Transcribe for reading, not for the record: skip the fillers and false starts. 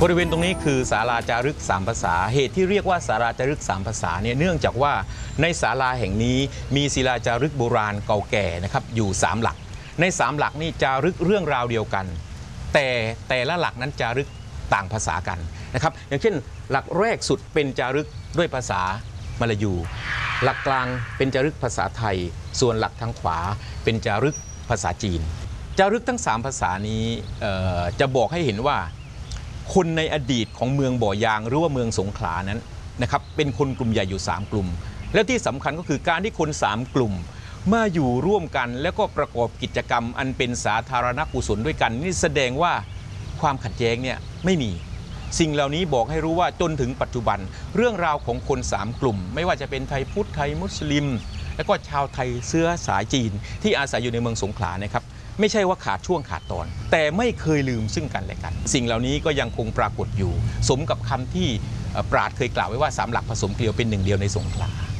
บริเวณตรงนี้คือศาลาจารึก3ภาษาเหตุที่เรียกว่าศาลาจารึก3ภาษาเนี่ยเนื่องจากว่าในศาลาแห่งนี้มีศิลาจารึกโบราณเก่าแก่นะครับอยู่3หลักใน3หลักนี่จารึกเรื่องราวเดียวกันแต่ละหลักนั้นจารึกต่างภาษากันนะครับอย่างเช่นหลักแรกสุดเป็นจารึกด้วยภาษามลายูหลักกลางเป็นจารึกภาษาไทยส่วนหลักทางขวาเป็นจารึกภาษาจีนจารึกทั้ง3ภาษานี้จะบอกให้เห็นว่าคนในอดีตของเมืองบ่อยางหรือว่าเมืองสงขลานั้นนะครับเป็นคนกลุ่มใหญ่อยู่3กลุ่มแล้วที่สำคัญก็คือการที่คน3กลุ่มมาอยู่ร่วมกันแล้วก็ประกอบกิจกรรมอันเป็นสาธารณกุศลด้วยกันนี่แสดงว่าความขัดแย้งเนี่ยไม่มีสิ่งเหล่านี้บอกให้รู้ว่าจนถึงปัจจุบันเรื่องราวของคน3กลุ่มไม่ว่าจะเป็นไทยพุทธไทยมุสลิมและก็ชาวไทยเชื้อสายจีนที่อาศัยอยู่ในเมืองสงขลานะครับไม่ใช่ว่าขาดช่วงขาดตอนแต่ไม่เคยลืมซึ่งกันและกันสิ่งเหล่านี้ก็ยังคงปรากฏอยู่สมกับคำที่ปราชญ์เคยกล่าวไว้ว่า3หลักผสมเกลียวเป็นหนึ่งเดียวในสงขลา